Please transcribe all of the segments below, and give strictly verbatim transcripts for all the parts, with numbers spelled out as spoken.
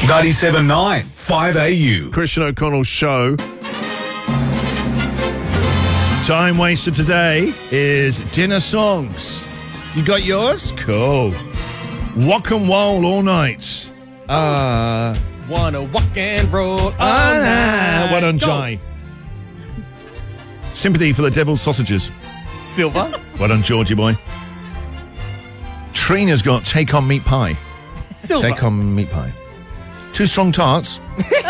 ninety-seven point nine, five A U. Christian O'Connell Show. Time waster today is dinner songs. You got yours? Cool. Walk and roll all night. Uh, Wanna walk and roll all ah, night. well done, Go. Jai. Sympathy for the devil's sausages. Silver. Well done, Georgie boy. Trina's got take on meat pie. Silver. Take on meat pie. Two strong tarts.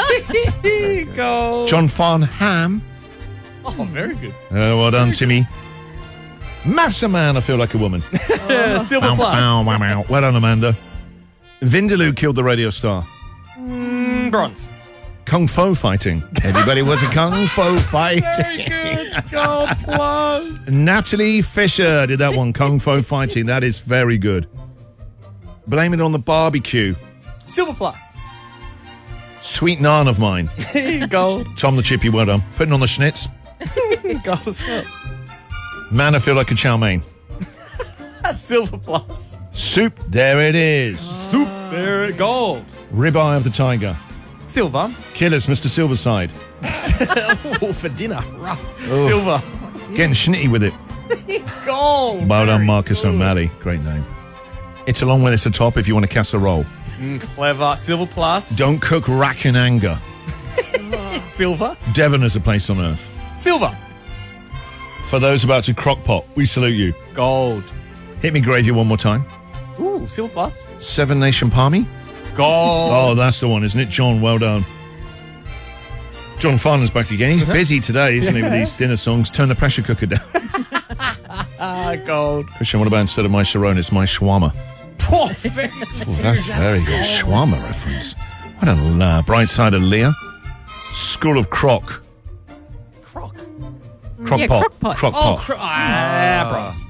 Go. John Farnham. Oh, very good. Uh, well done, Timmy. Massa Man, I feel like a woman. Uh, silver Ow, plus. ow, ow, ow. Well done, Amanda. Vindaloo killed the radio star. Mm, bronze. Kung Fu fighting. Everybody was a Kung Fu fighting. Very good. Gold plus. Natalie Fisher did that one. Kung Fu fighting. That is very good. Blame it on the barbecue. Silver plus. Sweet naan of mine. Gold. Tom the Chippy, well done. Putting on the schnitz. Gold as well. Man, I feel like a chow mein. Silver plus. Soup, there it is. Soup. There. Gold. Ribeye of the tiger. Silver. Killers, Mister Silverside. Oh, for dinner. Rough. Silver. Getting schnitty with it. Gold. Well done, Very Marcus good. O'Malley. Great name. It's a long way to the top if you want a casserole. Mm, clever. Silver plus. Don't cook rack in anger. Silver. Devon is a place on earth. Silver. For those about to crock pot, we salute you. Gold. Hit me gravy one more time. Ooh, silver plus. Seven Nation Palmy. Gold. Oh, that's the one, isn't it, John? Well done. John Farnham's back again. He's busy today, isn't he, with these dinner songs? Turn the pressure cooker down. Ah, gold. Christian, what about instead of my Sharon, it's my shawarma? Oh, very good. Oh, that's very good. Shawarma reference. What a uh, bright side of Leah. School of Crock. Croc. Crock Yeah, pot. crock pot. Crock Oh, pot. cro- ah, bronze.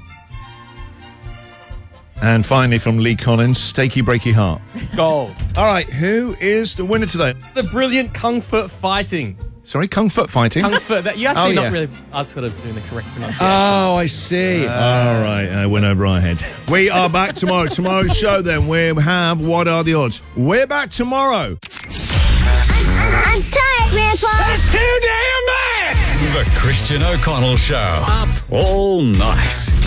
And finally from Lee Collins, Steaky Breaky Heart. Gold. All right, who is the winner today? The brilliant Kung Fu fighting. Sorry, Kung Fu fighting? Kung Fu. That, you actually Oh, not yeah. really. I was sort of doing the correct pronunciation. Oh, I see. All right, I went over our head. We are back tomorrow. Tomorrow's show, then, we have What Are the Odds? We're back tomorrow. I'm tired, Grandpa. The Christian O'Connell Show. Up all night.